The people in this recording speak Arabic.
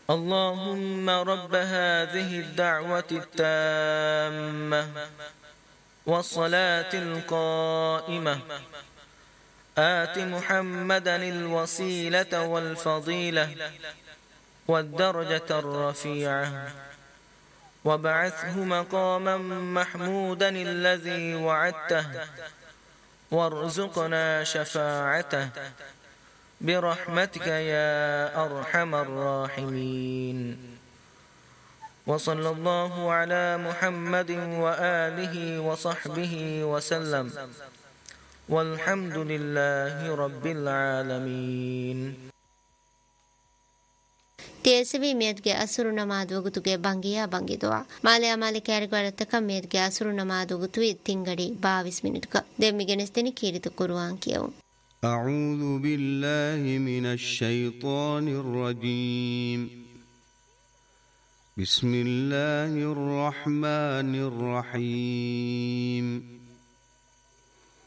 اللهم رب هذه الدعوة التامة والصلاة القائمة آت محمدا الوسيلة والفضيلة والدرجة الرفيعة وابعثه مقاما محمودا الذي وعدته وارزقنا شفاعته برحمتك يا أرحم الراحمين. وصلى الله على محمد وآله وصحبه وسلم والحمد لله رب العالمين. تيسبي ميتಗೆ ಅಸುರು ನಮಾದ್ ವಗುತುಗೆ ಬಂಗಿಯಾ ಬಂಗಿದವಾ ಮಾಲೆ ಮಾಲೆ ಕ್ಯಾರಿಗರತಕ ಮೇತ್ಗೆ ಅಸುರು ನಮಾದ್ ವಗುತು ತಿಂಗಡಿ 22 ಮಿನಿಟ್ಕ ದೆಮ್ಮಿಗೆನೆಸ್ತೆನಿ ಕೀರಿತು ಕುರ್ಆನ್ ಕಿಯವು. أعوذ بالله من الشيطان الرجيم. بسم الله الرحمن الرحيم.